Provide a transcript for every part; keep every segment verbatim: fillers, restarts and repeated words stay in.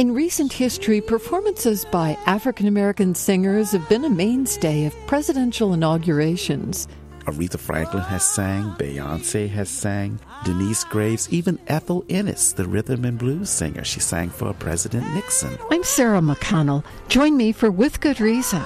In recent history, performances by African American singers have been a mainstay of presidential inaugurations. Aretha Franklin has sang, Beyonce has sang, Denise Graves, even Ethel Ennis, the rhythm and blues singer. She sang for President Nixon. I'm Sarah McConnell. Join me for With Good Reason.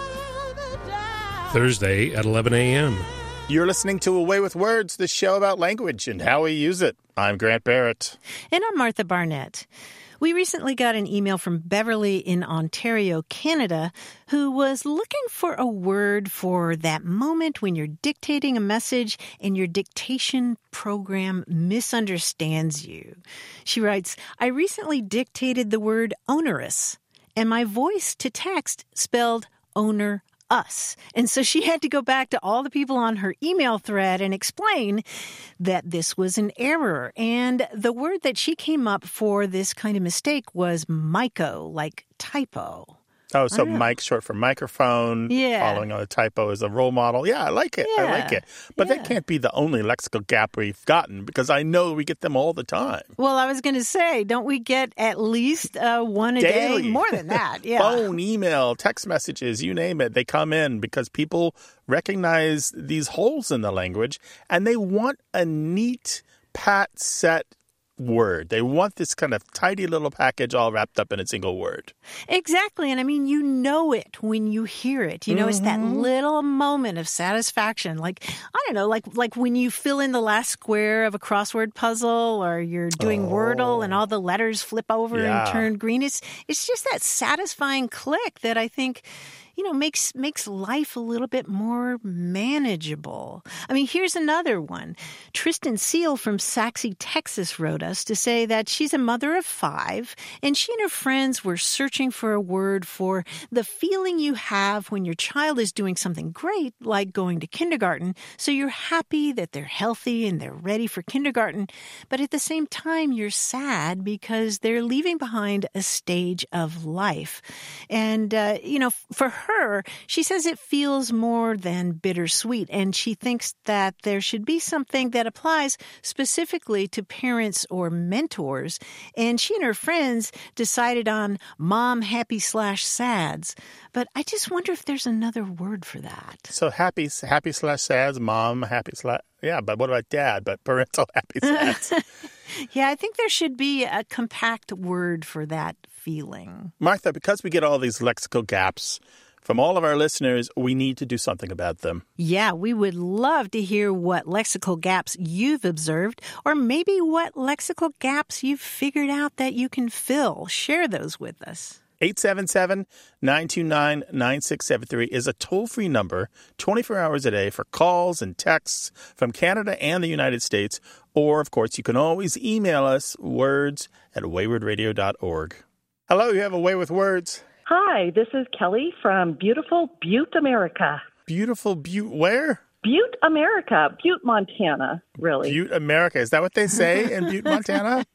Thursday at eleven a.m. You're listening to Away with Words, the show about language and how we use it. I'm Grant Barrett. And I'm Martha Barnett. We recently got an email from Beverly in Ontario, Canada, who was looking for a word for that moment when you're dictating a message and your dictation program misunderstands you. She writes, I recently dictated the word onerous, and my voice to text spelled owner us. And so she had to go back to all the people on her email thread and explain that this was an error. And the word that she came up for this kind of mistake was myco, like typo. Oh, so mic short for microphone. Yeah. Following on a typo is a role model. Yeah, I like it. Yeah. I like it. But Yeah. that can't be the only lexical gap we've gotten, because I know we get them all the time. Well, I was going to say, don't we get at least uh, one a Daily. day? More than that, yeah. Phone, email, text messages, you name it. They come in because people recognize these holes in the language and they want a neat, pat, set word. They want this kind of tidy little package all wrapped up in a single word. Exactly. And I mean, you know it when you hear it. You know, mm-hmm. It's that little moment of satisfaction. Like, I don't know, like like when you fill in the last square of a crossword puzzle, or you're doing oh. Wordle and all the letters flip over yeah. and turn green. It's, it's just that satisfying click that I think, you know, makes makes life a little bit more manageable. I mean, here's another one. Tristan Seal from Saxe, Texas wrote us to say that she's a mother of five, and she and her friends were searching for a word for the feeling you have when your child is doing something great, like going to kindergarten, so you're happy that they're healthy and they're ready for kindergarten, but at the same time, you're sad because they're leaving behind a stage of life. And, uh, you know, for her, her, she says it feels more than bittersweet, and she thinks that there should be something that applies specifically to parents or mentors. And she and her friends decided on mom happy slash sads. But I just wonder if there's another word for that. So happy, happy slash sads, mom happy slash, yeah, but what about dad? But parental happy sads. Yeah, I think there should be a compact word for that feeling. Martha, because we get all these lexical gaps from all of our listeners, we need to do something about them. Yeah, we would love to hear what lexical gaps you've observed, or maybe what lexical gaps you've figured out that you can fill. Share those with us. eight seven seven, nine two nine, nine six seven three is a toll-free number twenty-four hours a day for calls and texts from Canada and the United States. Or, of course, you can always email us, words at wayward radio dot org. Hello, you have a Way with Words. Hi, this is Kelly from beautiful Butte, America. Beautiful Butte where? Butte, America. Butte, Montana, really. Butte, America. Is that what they say in Butte, Montana?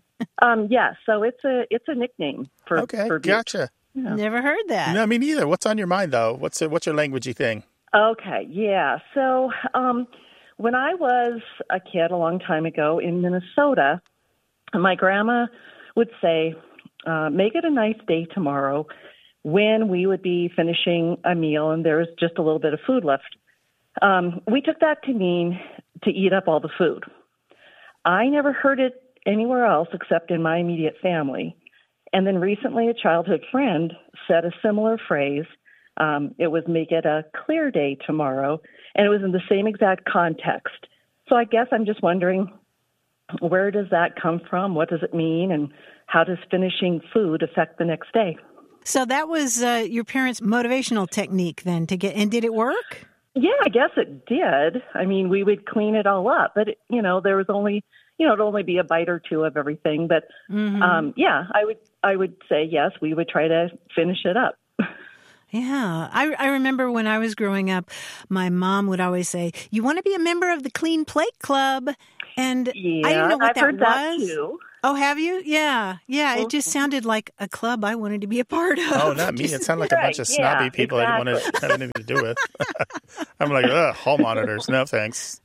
Um, yes, yeah, so it's a it's a nickname for, okay, for Butte. Gotcha. Yeah. Never heard that. No, me neither. What's on your mind, though? What's what's your languagey thing? Okay, yeah. So um, when I was a kid a long time ago in Minnesota, my grandma would say, uh, make it a nice day tomorrow, when we would be finishing a meal and there was just a little bit of food left. Um, we took that to mean to eat up all the food. I never heard it anywhere else except in my immediate family. And then recently a childhood friend said a similar phrase. Um, it was make it a clear day tomorrow, and it was in the same exact context. So I guess I'm just wondering, where does that come from? What does it mean? And how does finishing food affect the next day? So that was uh, your parents' motivational technique then to get, and did it work? Yeah, I guess it did. I mean, we would clean it all up, but, it, you know, there was only, you know, it'd only be a bite or two of everything. But, mm-hmm. um, yeah, I would, I would say, yes, we would try to finish it up. Yeah. I, I remember when I was growing up, my mom would always say, you want to be a member of the Clean Plate Club? And yeah, I didn't know what I've that heard was. That too. Oh, have you? Yeah. Yeah. It just sounded like a club I wanted to be a part of. Oh, not me. It sounded like a bunch of snobby yeah, people exactly. I didn't want to have anything to do with. I'm like, ugh, hall monitors. No, thanks.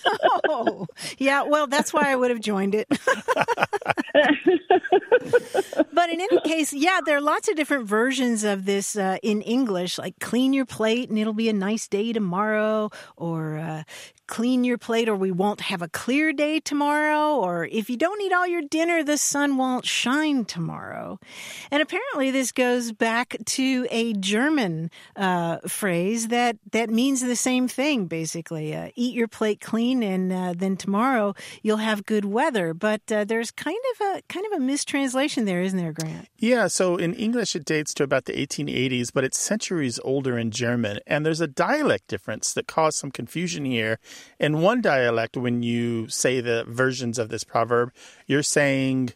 Oh, yeah. Well, that's why I would have joined it. But in in any case, yeah, there are lots of different versions of this uh, in English, like clean your plate and it'll be a nice day tomorrow, or uh, clean your plate or we won't have a clear day tomorrow, or if you don't eat all your dinner, the sun won't shine tomorrow. And apparently this goes back to a German uh, phrase that, that means the same thing, basically. Uh, eat your plate clean and uh, then tomorrow you'll have good weather. But uh, there's kind of a kind of a mistranslation there, isn't there, Grant? Yeah, so in English it dates to about the eighteen eighties, but it's centuries older in German. And there's a dialect difference that caused some confusion here. In one dialect, when you say the versions of this proverb, you're saying,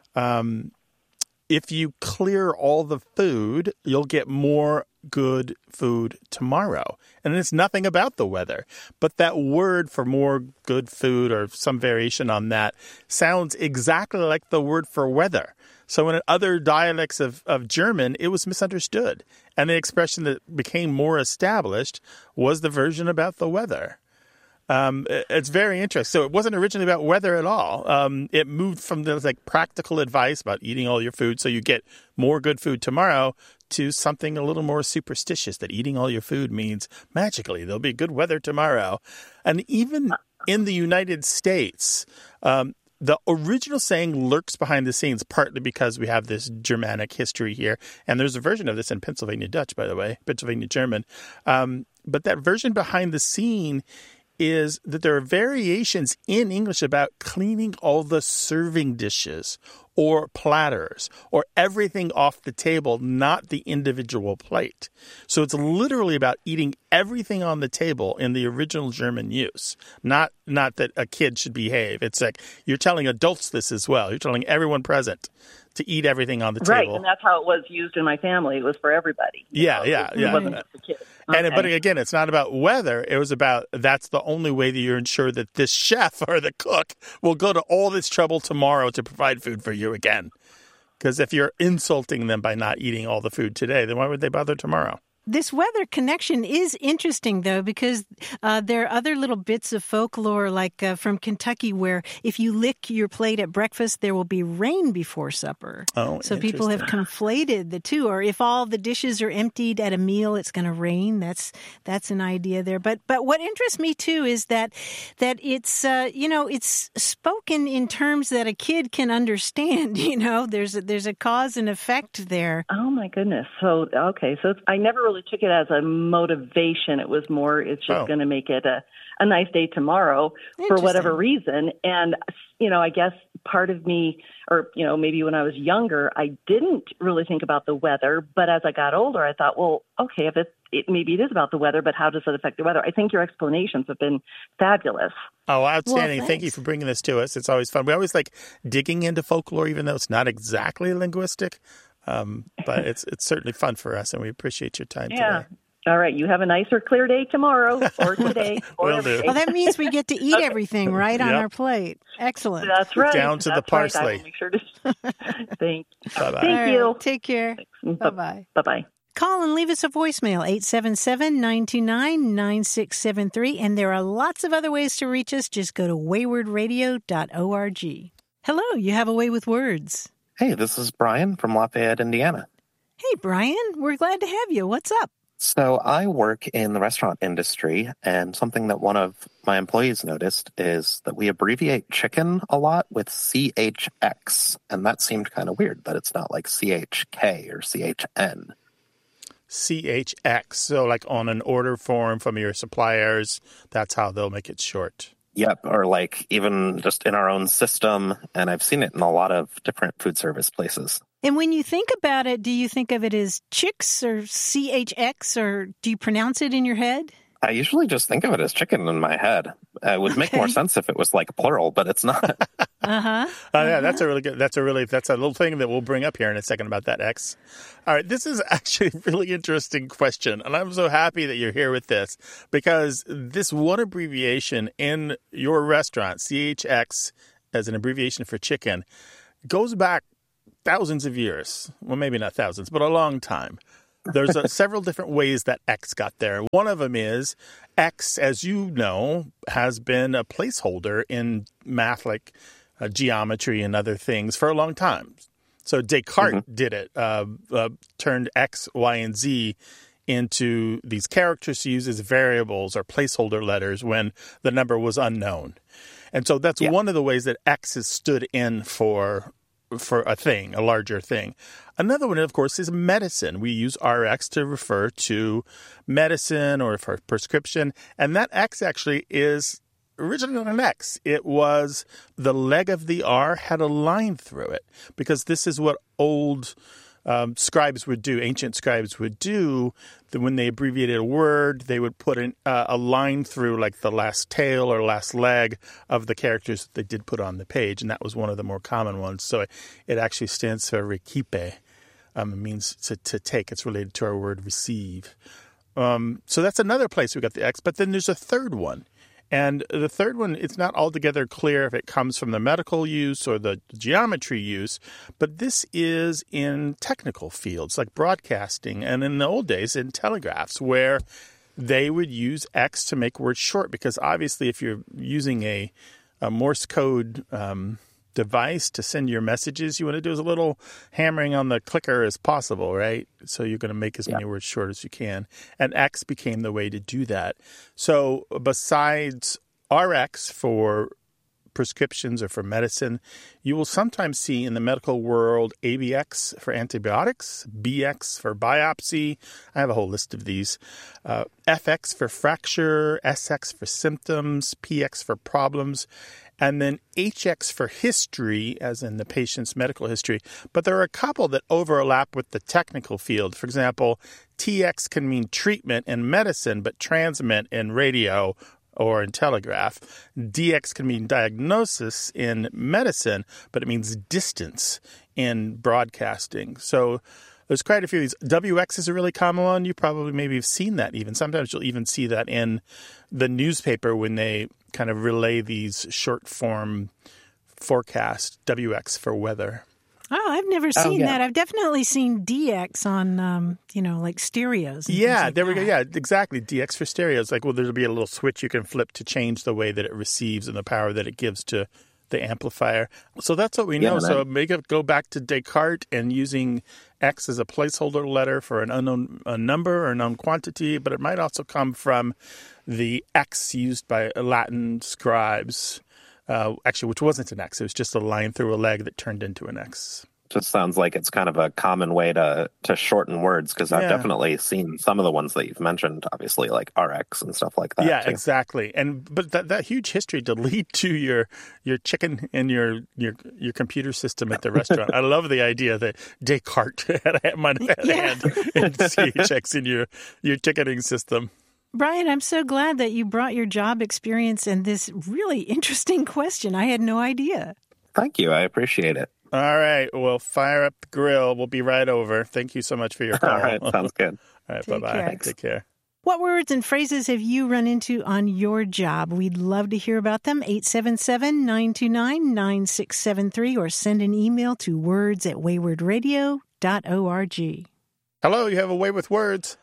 um, if you clear all the food, you'll get more good food tomorrow. And it's nothing about the weather. But that word for more good food or some variation on that sounds exactly like the word for weather. So in other dialects of, of German, it was misunderstood. And the expression that became more established was the version about the weather. Um, it's very interesting. So it wasn't originally about weather at all. Um, it moved from the like practical advice about eating all your food so you get more good food tomorrow to something a little more superstitious, that eating all your food means magically there'll be good weather tomorrow. And even in the United States, um, the original saying lurks behind the scenes, partly because we have this Germanic history here. And there's a version of this in Pennsylvania Dutch, by the way, Pennsylvania German. Um, but that version behind the scene is that there are variations in English about cleaning all the serving dishes or platters or everything off the table, not the individual plate. So it's literally about eating everything on the table in the original German use, not not that a kid should behave. It's like you're telling adults this as well. You're telling everyone present to eat everything on the right, table. Right, and that's how it was used in my family. It was for everybody. Yeah, know? yeah, it, yeah. It wasn't just the kids. And okay. But again, it's not about weather. It was about that's the only way that you're ensured that this chef or the cook will go to all this trouble tomorrow to provide food for you again. Because if you're insulting them by not eating all the food today, then why would they bother tomorrow? This weather connection is interesting, though, because uh, there are other little bits of folklore, like uh, from Kentucky, where if you lick your plate at breakfast, there will be rain before supper. Oh, so people have conflated the two. Or if all the dishes are emptied at a meal, it's going to rain. That's that's an idea there. But but what interests me too is that that it's uh, you know it's spoken in terms that a kid can understand. You know, there's a, there's a cause and effect there. Oh my goodness. So okay, so it's, I never really took it as a motivation. It was more, it's just oh. going to make it a, a nice day tomorrow for whatever reason. And, you know, I guess part of me, or, you know, maybe when I was younger, I didn't really think about the weather. But as I got older, I thought, well, okay, if it, it maybe it is about the weather, but how does it affect the weather? I think your explanations have been fabulous. Oh, outstanding. Well, Thank you for bringing this to us. It's always fun. We always like digging into folklore, even though it's not exactly linguistic. Um, but it's it's certainly fun for us, and we appreciate your time yeah. today. All right. You have a nicer, clear day tomorrow or today. or Will do. Well, that means we get to eat okay. everything right on Yep. our plate. Excellent. That's right. Down to That's the parsley. Right. I will make sure to... Thank you. Bye-bye. Thank All you. right, take care. Bye-bye. Bye-bye. Call and leave us a voicemail, eight seven seven, nine two nine, nine six seven three. And there are lots of other ways to reach us. Just go to wayward radio dot org. Hello, you have a way with words. Hey, this is Brian from Lafayette, Indiana. Hey, Brian, we're glad to have you. What's up? So I work in the restaurant industry, and something that one of my employees noticed is that we abbreviate chicken a lot with C H X, and that seemed kind of weird that it's not like C H K or C H N. C H X, so like on an order form from your suppliers, that's how they'll make it short. Yep, or like even just in our own system, and I've seen it in a lot of different food service places. And when you think about it, do you think of it as chicks or C H X, or do you pronounce it in your head? I usually just think of it as chicken in my head. Uh, it would Okay. make more sense if it was like plural, but it's not. Uh-huh. Oh, yeah, that's a really good, that's a really, that's a little thing that we'll bring up here in a second about that X. All right, this is actually a really interesting question, and I'm so happy that you're here with this, because this one abbreviation in your restaurant, C H X, as an abbreviation for chicken, goes back thousands of years. Well, maybe not thousands, but a long time. There's a, several different ways that X got there. One of them is X, as you know, has been a placeholder in math like uh, geometry and other things for a long time. So Descartes Mm-hmm. did it, uh, uh, turned X, Y, and Z into these characters to use as variables or placeholder letters when the number was unknown. And so that's Yeah. one of the ways that X is stood in for for a thing, a larger thing. Another one, of course, is medicine. We use R X to refer to medicine or for prescription. And that X actually is originally not an X. It was the leg of the R had a line through it because this is what old Um, scribes would do, ancient scribes would do, that when they abbreviated a word, they would put an, uh, a line through like the last tail or last leg of the characters that they did put on the page, and that was one of the more common ones. So it, it actually stands for recipe. Um, it means to, to take. It's related to our word receive. Um, so that's another place we got the X, but then there's a third one. And the third one, it's not altogether clear if it comes from the medical use or the geometry use, but this is in technical fields like broadcasting and in the old days in telegraphs where they would use X to make words short because obviously if you're using a, a Morse code um, device to send your messages, you want to do as little hammering on the clicker as possible, right? So you're going to make as many yeah. words short as you can. And X became the way to do that. So besides R X for prescriptions or for medicine, you will sometimes see in the medical world A B X for antibiotics, B X for biopsy. I have a whole list of these. Uh, F X for fracture, S X for symptoms, P X for problems, and then H X for history, as in the patient's medical history. But there are a couple that overlap with the technical field. For example, T X can mean treatment in medicine, but transmit in radio or in telegraph. D X can mean diagnosis in medicine, but it means distance in broadcasting. So there's quite a few of these. W X is a really common one. You probably maybe have seen that even. Sometimes you'll even see that in the newspaper when they kind of relay these short form forecasts, W X for weather. Oh, I've never Oh, seen yeah. that. I've definitely seen D X on, um, you know, like stereos. And Yeah, like there we that. go. Yeah, exactly. D X for stereo. It's like, well, there'll be a little switch you can flip to change the way that it receives and the power that it gives to the amplifier. So that's what we know. Yeah, so that- make it go back to Descartes and using X as a placeholder letter for an unknown a number or unknown quantity, but it might also come from the X used by Latin scribes, uh, actually, which wasn't an X. It was just a line through a leg that turned into an X. Just sounds like it's kind of a common way to to shorten words because I've Yeah. definitely seen some of the ones that you've mentioned, obviously like R X and stuff like that. Yeah, too. exactly. And but that, that huge history to lead to your your chicken and your your your computer system at the restaurant. I love the idea that Descartes had a might have had a Yeah. hand in C H X in your your ticketing system. Brian, I'm so glad that you brought your job experience and this really interesting question. I had no idea. Thank you. I appreciate it. All right, well, fire up the grill. We'll be right over. Thank you so much for your call. All right. Sounds good. All right, Take bye-bye. care. Take care. What words and phrases have you run into on your job? We'd love to hear about them. eight seven seven, nine two nine, nine six seven three or send an email to words at wayward radio dot org. Hello, you have a way with words.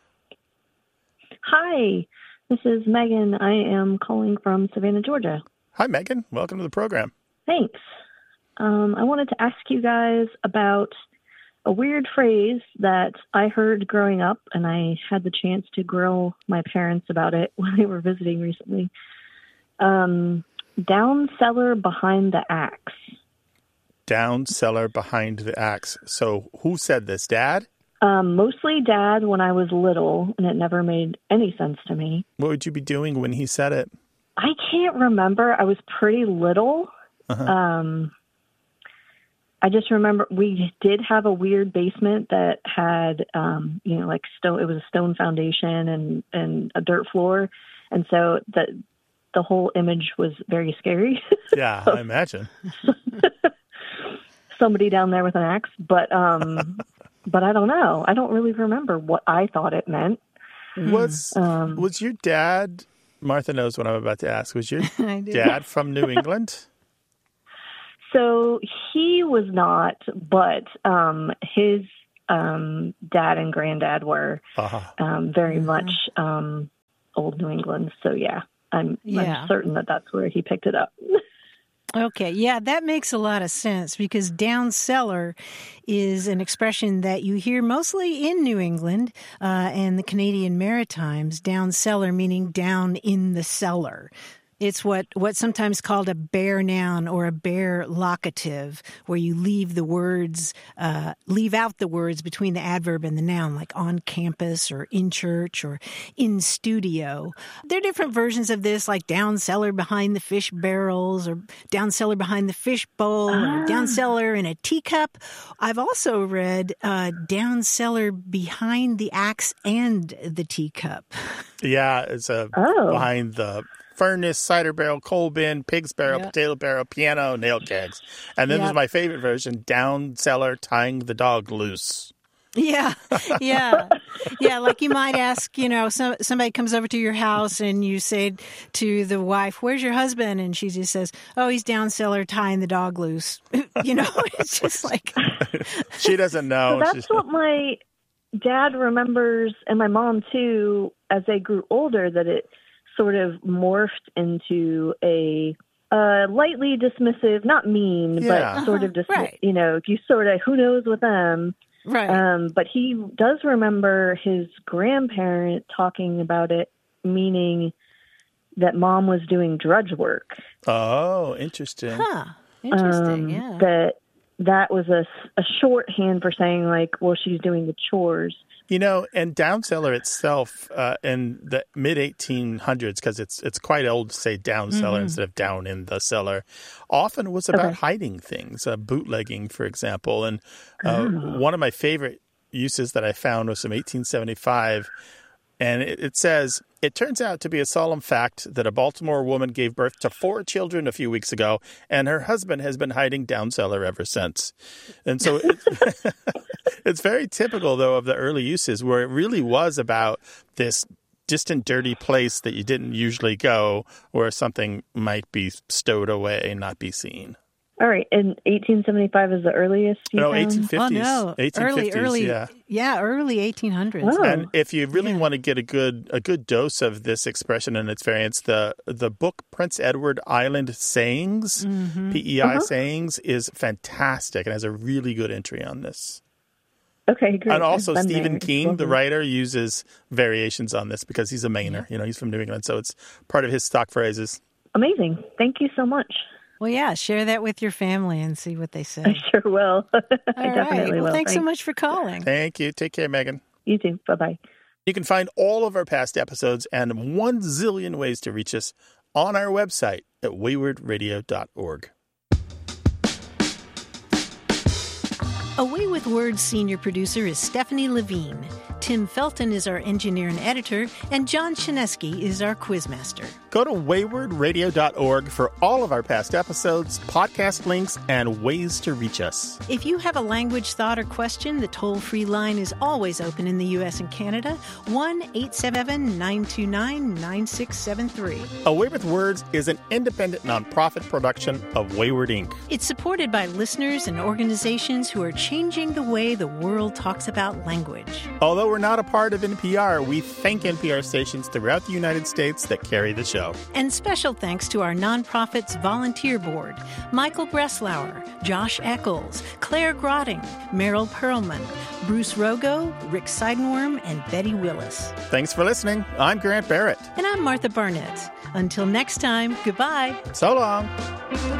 Hi, this is Megan. I am calling from Savannah, Georgia. Hi, Megan. Welcome to the program. Thanks. Um, I wanted to ask you guys about a weird phrase that I heard growing up, and I had the chance to grill my parents about it when they were visiting recently. Um, down cellar behind the axe. Down cellar behind the axe. So who said this, Dad? Um, mostly Dad when I was little, and it never made any sense to me. What would you be doing when he said it? I can't remember. I was pretty little. Uh-huh. Um, I just remember we did have a weird basement that had, um, you know, like stone. It was a stone foundation and, and a dirt floor, and so the the whole image was very scary. Yeah, I imagine. Somebody down there with an axe, but um, but I don't know. I don't really remember what I thought it meant. Was Um, was your dad? Martha knows what I'm about to ask. Was your I do. dad from New England? So he was not, but um, his um, dad and granddad were Uh-huh. um, very much um, old New England. So yeah, I'm, Yeah. I'm certain that that's where he picked it up. Okay, yeah, that makes a lot of sense because down cellar is an expression that you hear mostly in New England uh, and the Canadian Maritimes. Down cellar meaning down in the cellar. It's what, what's sometimes called a bare noun or a bare locative, where you leave the words, uh, leave out the words between the adverb and the noun, like on campus or in church or in studio. There are different versions of this, like down cellar behind the fish barrels or down cellar behind the fish bowl or down cellar in a teacup. I've also read uh, down cellar behind the axe and the teacup. Yeah, it's a Oh. behind the furnace, cider barrel, coal bin, pig's barrel, Yep. potato barrel, piano, nail kegs. And then Yep. there's my favorite version, down cellar tying the dog loose. Yeah, yeah, yeah. Like you might ask, you know, some, somebody comes over to your house and you say to the wife, "Where's your husband?" And she just says, "Oh, he's down cellar tying the dog loose." You know, it's just like, She doesn't know. So that's She's- what my dad remembers, and my mom too, as they grew older, that it sort of morphed into a uh, lightly dismissive, not mean, Yeah. but sort of Uh-huh, dismissive, right. you know, you sort of, who knows with them. right. Um, but he does remember his grandparent talking about it, meaning that mom was doing drudge work. Oh, interesting. Huh. Interesting, Um, yeah. That that was a, a shorthand for saying, like, well, she's doing the chores. You know, and down cellar itself uh, in the mid eighteen hundreds, because it's it's quite old to say down cellar Mm-hmm. instead of down in the cellar, often was about Okay. hiding things, uh, bootlegging, for example. And uh, Oh. one of my favorite uses that I found was from eighteen seventy-five. And it, it says, "It turns out to be a solemn fact that a Baltimore woman gave birth to four children a few weeks ago, and her husband has been hiding down cellar ever since." And so it's, it's very typical, though, of the early uses where it really was about this distant, dirty place that you didn't usually go, where something might be stowed away and not be seen. All right, and eighteen seventy-five is the earliest you No, found? eighteen fifties. Oh, no. eighteen fifties, early, early, yeah. yeah, early eighteen hundreds. Oh. And if you really Yeah. want to get a good a good dose of this expression and its variants, the the book Prince Edward Island Sayings, Mm-hmm. P E I Uh-huh. Sayings, is fantastic and has a really good entry on this. Okay, great. And also I've been Stephen there. King, the Lovely. writer, uses variations on this because he's a Mainer. You know, he's from New England, so it's part of his stock phrases. Amazing. Thank you so much. Well, yeah, share that with your family and see what they say. I sure will. I All right. definitely Well, will. thanks so much for calling. Thank you. Take care, Megan. You too. Bye-bye. You can find all of our past episodes and one zillion ways to reach us on our website at wayward radio dot org. Away with Words senior producer is Stephanie Levine. Tim Felton is our engineer and editor, and John Chinesky is our quizmaster. Go to wayward radio dot org for all of our past episodes, podcast links, and ways to reach us. If you have a language, thought, or question, the toll-free line is always open in the U S and Canada, one eight seven seven, nine two nine, nine six seven three. Away with Words is an independent nonprofit production of Wayward Incorporated. It's supported by listeners and organizations who are changing the way the world talks about language. Although we're not a part of N P R, we thank N P R stations throughout the United States that carry the show. And special thanks to our nonprofit's volunteer board, Michael Breslauer, Josh Eccles, Claire Grotting, Meryl Perlman, Bruce Rogo, Rick Seidenworm, and Betty Willis. Thanks for listening. I'm Grant Barrett. And I'm Martha Barnett. Until next time, goodbye. So long.